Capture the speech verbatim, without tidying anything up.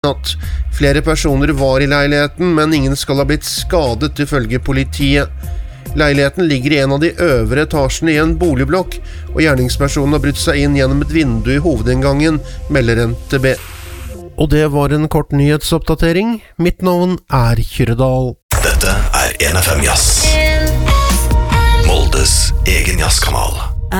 natt. Flere personer var i leiligheten, men ingen skal ha blitt skadet ifølge politiet. Leiligheten ligger i en av de øvre etasjene i en boligblokk, og gjerningspersonen har brutt seg inn gjennom et vindu i hovedinngangen, melder N T B. Og det var en kort nyhetsoppdatering. Mitt navn er Kyrredal. Dette er N F M Jazz, Moldes egen jazzkanal.